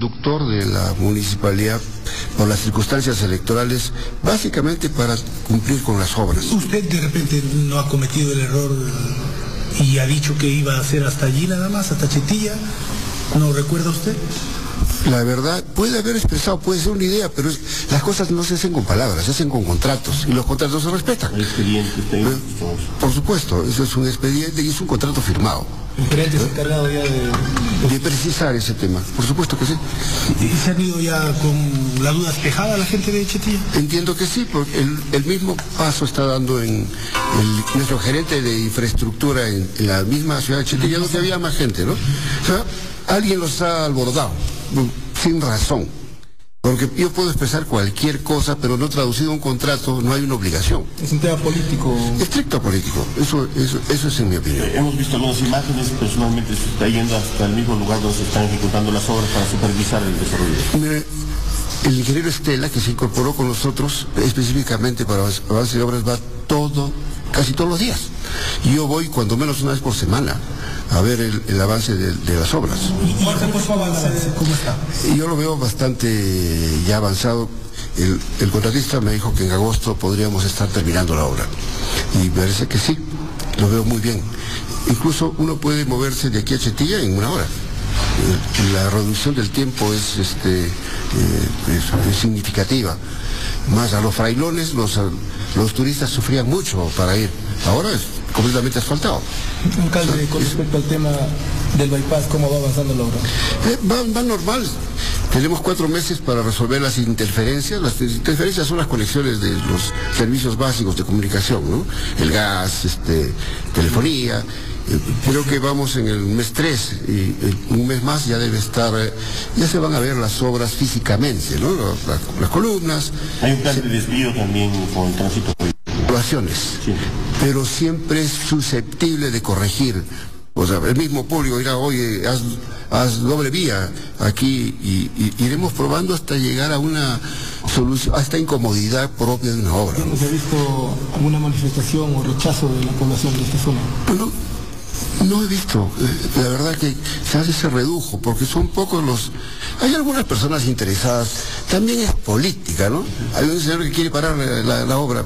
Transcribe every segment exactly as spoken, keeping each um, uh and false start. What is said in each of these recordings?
conductor de la municipalidad por las circunstancias electorales, básicamente para cumplir con las obras. ¿Usted de repente no ha cometido el error y ha dicho que iba a hacer hasta allí nada más, hasta Chetilla? ¿No recuerda usted? La verdad, puede haber expresado, puede ser una idea, pero es, las cosas no se hacen con palabras, se hacen con contratos, y los contratos se respetan. El expediente está ahí. Por supuesto, eso es un expediente y es un contrato firmado. ¿El gerente está encargado ya de... De precisar ese tema, por supuesto que sí. ¿Y se han ido ya con la duda despejada la gente de Chetilla? Entiendo que sí, porque el, el mismo paso está dando en el, nuestro gerente de infraestructura en, en la misma ciudad de Chetilla, donde había más gente, ¿no? O sea, alguien los ha alborotado, sin razón. Porque yo puedo expresar cualquier cosa, pero no traducido a un contrato, no hay una obligación. Es un tema político. Estricto político, eso, eso, eso es en mi opinión. Eh, hemos visto algunas imágenes, personalmente se está yendo hasta el mismo lugar donde se están ejecutando las obras para supervisar el desarrollo. Mire, el ingeniero Estela, que se incorporó con nosotros específicamente para avance de obras, va todo, casi todos los días. Y yo voy cuando menos una vez por semana a ver el, el avance de, de las obras. ¿Y cuánto tiempo avanza? ¿Cómo está? Y yo lo veo bastante ya avanzado. El, el contratista me dijo que en agosto podríamos estar terminando la obra. Y me parece que sí, lo veo muy bien. Incluso uno puede moverse de aquí a Chetilla en una hora. Eh, la reducción del tiempo es, este, eh, es, es significativa. Más a los frailones, los, los turistas sufrían mucho para ir. Ahora es completamente asfaltado. Alcalde, con respecto al tema del bypass, ¿cómo va avanzando la obra? Eh, va, va normal. Tenemos cuatro meses para resolver las interferencias. Las interferencias son las conexiones de los servicios básicos de comunicación, ¿no? El gas, este, telefonía. Eh, creo que vamos en el mes tres y eh, un mes más ya debe estar, eh, ya se van a ver las obras físicamente, ¿no? Las, las, las columnas. Hay un plan se, de desvío también con el tránsito. Sí. Pero siempre es susceptible de corregir. O sea, el mismo público dirá, oye, haz, haz doble vía aquí y, y iremos probando hasta llegar a una solución, a esta incomodidad propia de una obra. ¿No se ha visto alguna manifestación o rechazo de la población de esta zona? Bueno, no he visto. Eh, la verdad que se hace ese redujo, porque son pocos los... Hay algunas personas interesadas. También es política, ¿no? Hay un señor que quiere parar la, la, la obra.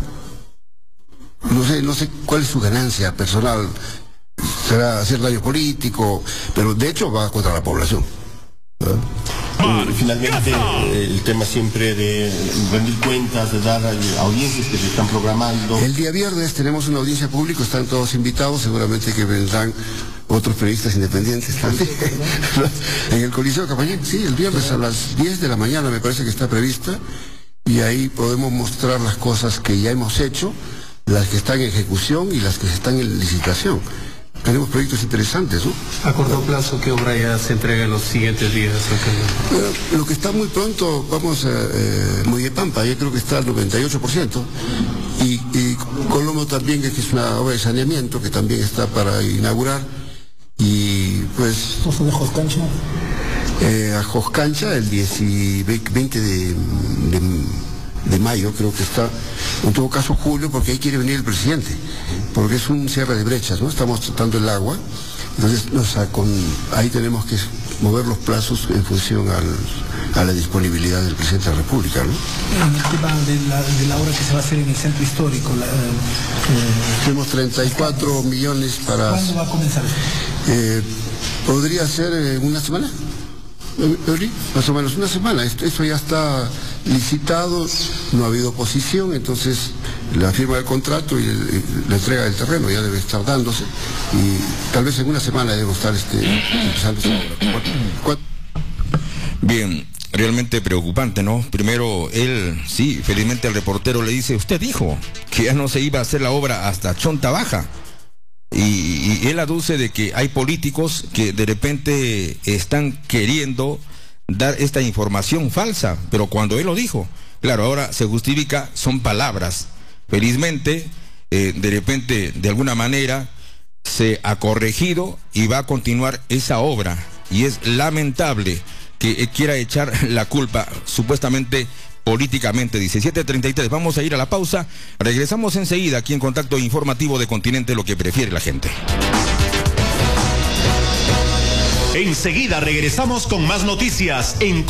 No sé, no sé cuál es su ganancia personal. Será hacer daño político, pero de hecho va contra la población. ¿verdad? Y finalmente el tema siempre de rendir cuentas, de dar audiencias que se están programando. El día viernes tenemos una audiencia pública, están todos invitados, seguramente que vendrán otros periodistas independientes también. En el Coliseo de Capayén, sí, el viernes a las diez de la mañana me parece que está prevista, y ahí podemos mostrar las cosas que ya hemos hecho, las que están en ejecución y las que están en licitación. Tenemos proyectos interesantes, ¿no? ¿A corto plazo qué obra ya se entrega en los siguientes días? Bueno, lo que está muy pronto, vamos a eh, Moyepampa, yo creo que está al noventa y ocho por ciento. Y, y Colomo también, que es una obra de saneamiento, que también está para inaugurar. Y pues... ¿Cosa de Joscancha? Eh, a Joscancha, el diez y veinte de... de de mayo, creo que está, en todo caso julio, porque ahí quiere venir el presidente, porque es un cierre de brechas, ¿no? Estamos tratando el agua, entonces o sea, con, ahí tenemos que mover los plazos en función al, a la disponibilidad del presidente de la República, ¿no? En el tema de la, de la obra que se va a hacer en el centro histórico, la, eh, tenemos treinta y cuatro millones para... ¿Cuándo va a comenzar esto? Eh, ¿Podría ser en una semana? Más o menos una semana. Esto, esto ya está licitado, no ha habido oposición, entonces la firma del contrato y el, la entrega del terreno ya debe estar dándose, y tal vez en una semana debemos estar este, empezando esa obra. ¿Cuánto? Bien, realmente preocupante, ¿no? Primero, él, sí, felizmente el reportero le dice, usted dijo que ya no se iba a hacer la obra hasta Chonta Baja. Y, y él aduce de que hay políticos que de repente están queriendo dar esta información falsa, pero cuando él lo dijo, claro, ahora se justifica, son palabras. Felizmente, eh, de repente, de alguna manera, se ha corregido y va a continuar esa obra. Y es lamentable que quiera echar la culpa, supuestamente, políticamente. Diecisiete treinta y tres, vamos a ir a la pausa, regresamos enseguida aquí en Contacto Informativo de Continente, lo que prefiere la gente. Enseguida regresamos con más noticias en